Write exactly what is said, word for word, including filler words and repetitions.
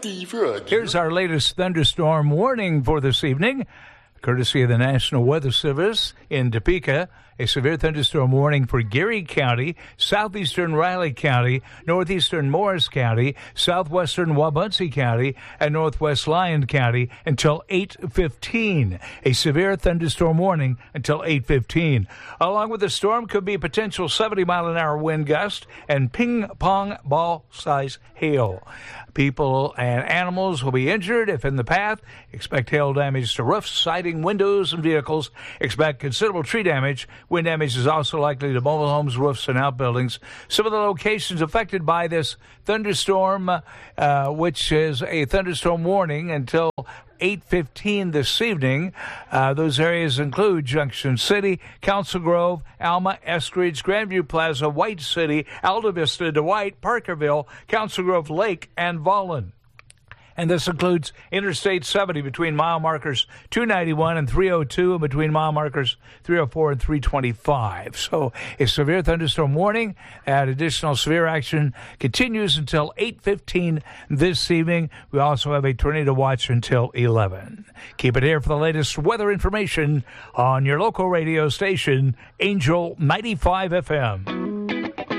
Steve Rogers. Here's our latest thunderstorm warning for this evening, courtesy of the National Weather Service in Topeka. A severe thunderstorm warning for Geary County, southeastern Riley County, northeastern Morris County, southwestern Wabaunsee County, and northwest Lyon County until eight fifteen. A severe thunderstorm warning until eight fifteen. Along with the storm could be a potential seventy mile an hour wind gust and ping-pong ball-size hail. People and animals will be injured if in the path. Expect hail damage to roofs, siding, windows, and vehicles. Expect considerable tree damage. Wind damage is also likely to mobile homes, roofs, and outbuildings. Some of the locations affected by this thunderstorm, uh, which is a thunderstorm warning until eight fifteen this evening. Uh, those areas include Junction City, Council Grove, Alma, Eskridge, Grandview Plaza, White City, Alta Vista, Dwight, Parkerville, Council Grove Lake, and Vollen. And this includes Interstate seventy between mile markers two ninety-one and three oh two, and between mile markers three oh four and three twenty-five. So a severe thunderstorm warning and additional severe action continues until eight fifteen this evening. We also have a tornado watch until eleven. Keep it here for the latest weather information on your local radio station, Angel ninety-five F M.